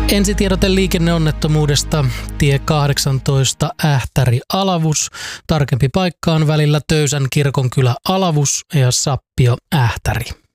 Ensitiedote liikenneonnettomuudesta. Tie 18 Ähtäri-Alavus. Tarkempi paikka on välillä Töysän kirkonkylä Alavus ja Sappio Ähtäri.